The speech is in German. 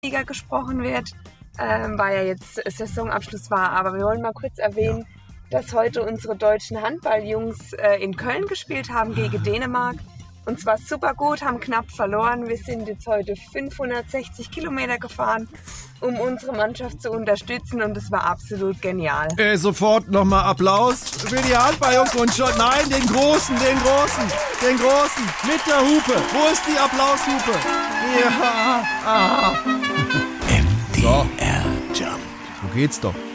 Liga gesprochen wird, weil ja jetzt Saisonabschluss war. Aber wir wollen mal kurz erwähnen, dass heute unsere deutschen Handballjungs in Köln gespielt haben gegen Dänemark. Und zwar super gut, haben knapp verloren. Wir sind jetzt heute 560 Kilometer gefahren, um unsere Mannschaft zu unterstützen, und es war absolut genial. Sofort nochmal Applaus für die Handballjungs und schon. Nein, den Großen, mit der Hupe. Wo ist die Applaushupe? Ja, MDR Jump. So geht's doch.